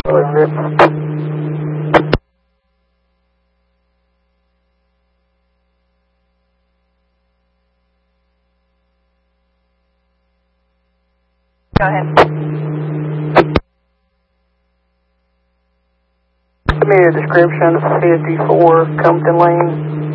Go ahead. Give me a description of 54 Compton Lane.